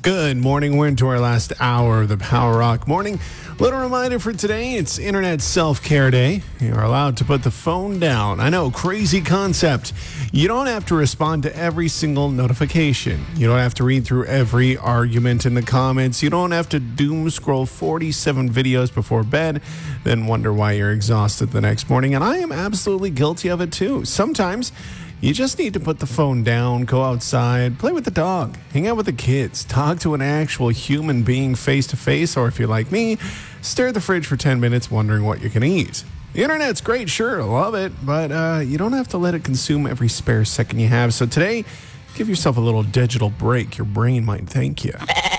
Good morning. We're into our last hour of the Power Rock Morning. Little reminder for today, it's Internet Self-Care Day. You're allowed to put the phone down. I know, crazy concept. You don't have to respond to every single notification. You don't have to read through every argument in the comments. You don't have to doom scroll 47 videos before bed, then wonder why you're exhausted the next morning. And I am absolutely guilty of it too. Sometimes you just need to put the phone down, go outside, play with the dog, hang out with the kids, talk to an actual human being face to face, or if you're like me, stare at the fridge for 10 minutes wondering what you can eat. The internet's great, sure, love it, but you don't have to let it consume every spare second you have. So today, give yourself a little digital break. Your brain might thank you.